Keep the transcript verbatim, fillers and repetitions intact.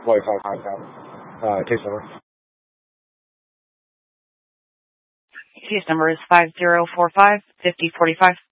Wi-Fi contact. Uh, case number. Case number is five zero four five, five zero four five.